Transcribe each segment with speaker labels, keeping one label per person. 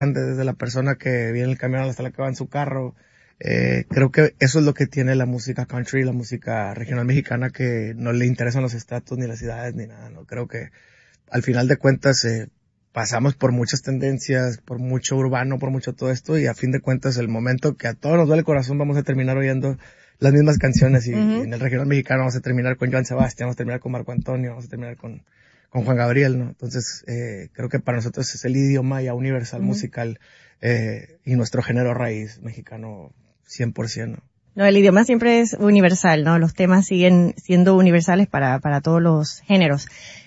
Speaker 1: desde la persona que viene en el camión hasta la que va en su carro. Creo que eso es lo que tiene la música country, la música regional mexicana, que no le interesan los estatus, ni las ciudades, ni nada, ¿no? Creo que al final de cuentas, pasamos por muchas tendencias, por mucho urbano, por mucho todo esto, y a fin de cuentas el momento que a todos nos duele el corazón vamos a terminar oyendo las mismas canciones, y en el regional mexicano vamos a terminar con Joan Sebastián, vamos a terminar con Marco Antonio, vamos a terminar con Juan Gabriel, ¿no? Entonces, creo que para nosotros es el idioma ya universal musical, y nuestro género raíz mexicano 100%, ¿no?
Speaker 2: No, el idioma siempre es universal, ¿no? Los temas siguen siendo universales para todos los géneros.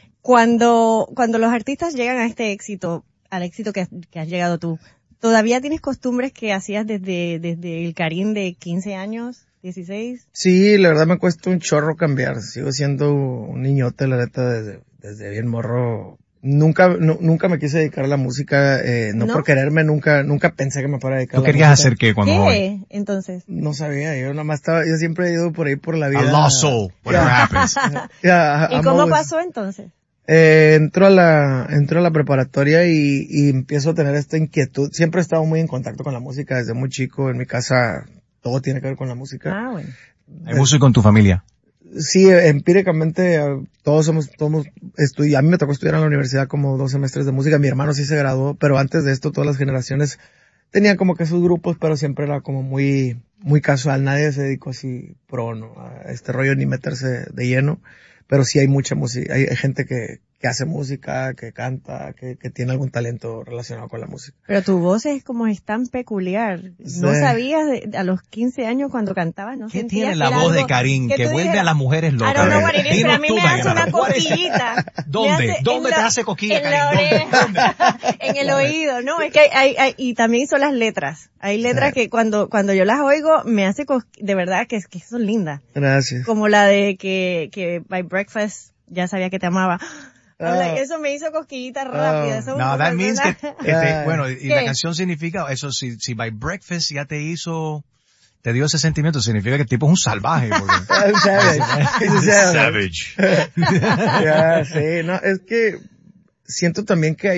Speaker 2: Cuando los artistas llegan a este éxito, al éxito que has llegado tú, ¿todavía tienes costumbres que hacías desde el Karim de 15 años, 16?
Speaker 1: Sí, la verdad me cuesta un chorro cambiar. Sigo siendo un niñote, la neta, desde bien morro. Nunca me quise dedicar a la música, no por quererme, nunca pensé que me fuera a dedicar a la música.
Speaker 3: ¿Tú querías hacer qué cuando
Speaker 2: joven? Entonces.
Speaker 1: No sabía, yo siempre he ido por ahí por la vida.
Speaker 3: A lost soul, whatever happens.
Speaker 2: ¿Y cómo pasó entonces?
Speaker 1: Entro a la preparatoria y empiezo a tener esta inquietud. Siempre he estado muy en contacto con la música desde muy chico. En mi casa todo tiene que ver con la música.
Speaker 2: Ah, bueno.
Speaker 3: ¿Hay música en tu familia?
Speaker 1: Sí, empíricamente todos a mí me tocó estudiar en la universidad como 2 semestres de música. Mi hermano sí se graduó, pero antes de esto todas las generaciones tenían como que sus grupos, pero siempre era como muy casual. Nadie se dedicó así ¿no? A este rollo ni meterse de lleno. Pero sí hay mucha música, hay gente que hace música, que canta, que tiene algún talento relacionado con la música.
Speaker 2: Pero tu voz es tan peculiar. Sí. ¿No sabías a los 15 años cuando cantabas? ¿No
Speaker 3: ¿Qué tiene la voz de Karim que vuelve a las mujeres locas?
Speaker 2: No, Marilyn, pero a mí me hace una cosquillita.
Speaker 3: ¿Dónde? ¿Dónde te hace cosquilla, Karim?
Speaker 2: En el oído, ¿no? Es que hay y también son las letras. Hay letras que cuando yo las oigo me hace de verdad que son lindas.
Speaker 1: Gracias.
Speaker 2: Como la de que by breakfast ya sabía que te amaba. Eso me hizo cosquillita rápida.
Speaker 3: No, that means que, bueno, y la canción significa, eso, si by breakfast ya te dio ese sentimiento, significa que el tipo es un salvaje.
Speaker 1: Savage. Sí, no, es que siento también que hay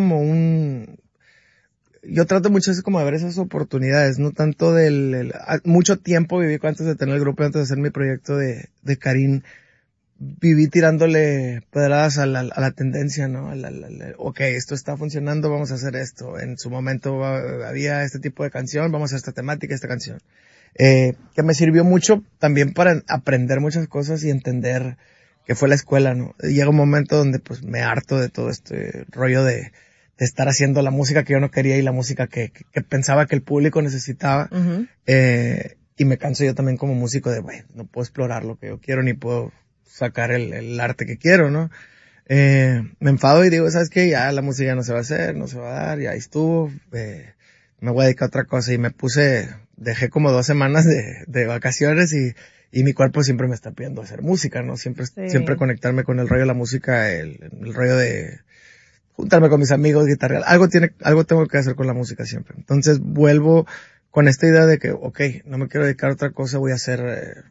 Speaker 1: yo trato muchas veces como de ver esas oportunidades, no tanto mucho tiempo viví antes de tener el grupo, antes de hacer mi proyecto de Karim. Viví tirándole pedradas a la tendencia, ¿no? Okay, esto está funcionando, vamos a hacer esto. En su momento había este tipo de canción, vamos a hacer esta temática, esta canción. Que me sirvió mucho también para aprender muchas cosas y entender que fue la escuela, ¿no? Llega un momento donde pues me harto de todo este rollo de estar haciendo la música que yo no quería y la música que pensaba que el público necesitaba. Uh-huh. Y me canso yo también como músico de, bueno, no puedo explorar lo que yo quiero ni puedo sacar el arte que quiero, ¿no? Me enfado y digo, ¿sabes qué? Ya la música ya no se va a hacer, no se va a dar, ya estuvo, me voy a dedicar a otra cosa y dejé como 2 semanas de vacaciones y mi cuerpo siempre me está pidiendo hacer música, ¿no? Siempre conectarme con el rollo de la música, el rollo de juntarme con mis amigos, guitarrear, algo tengo que hacer con la música siempre. Entonces vuelvo con esta idea de que, okay, no me quiero dedicar a otra cosa, voy a hacer,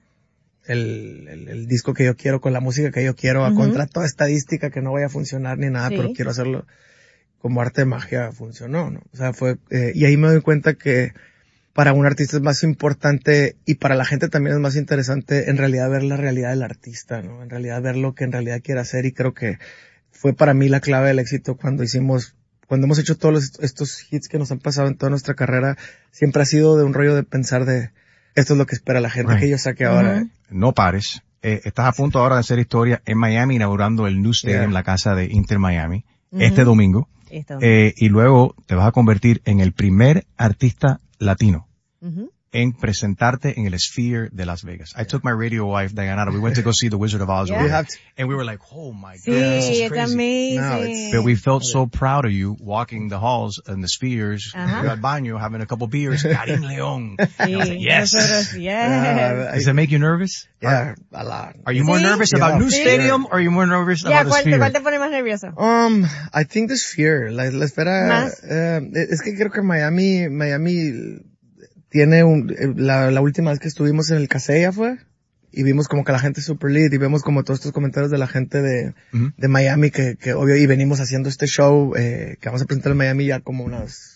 Speaker 1: el disco que yo quiero con la música que yo quiero, a contra toda estadística que no vaya a funcionar ni nada, pero quiero hacerlo como arte de magia funcionó, ¿no? O sea, y ahí me doy cuenta que para un artista es más importante y para la gente también es más interesante en realidad ver la realidad del artista, ¿no? En realidad ver lo que en realidad quiere hacer, y creo que fue para mí la clave del éxito cuando hemos hecho todos estos hits que nos han pasado en toda nuestra carrera. Siempre ha sido de un rollo de pensar de esto es lo que espera la gente, que yo saque ahora.
Speaker 3: No pares. Estás a punto ahora de hacer historia en Miami, inaugurando el New Stadium, la casa de Inter Miami, este domingo. Y luego te vas a convertir en el primer artista latino en presentarte en el Sphere de Las Vegas. I took my radio wife, Diana. We went to go see The Wizard of Oz. And we were like, oh my God, this is crazy.
Speaker 2: Amazing.
Speaker 3: But we felt so proud of you walking the halls and the spheres, al baño, having a couple beers, Karim León. I was like, yes. Does it make you nervous?
Speaker 1: Yeah, a lot.
Speaker 3: Are you more nervous about New Stadium or are you more nervous about the Sphere?
Speaker 2: ¿Cuál te pone más nervioso?
Speaker 1: I think the Sphere, la esfera, es que creo que Miami tiene la última vez que estuvimos en el Casella y vimos como que la gente es super lit y vemos como todos estos comentarios de la gente de Miami que obvio, y venimos haciendo este show, que vamos a presentar en Miami ya como unas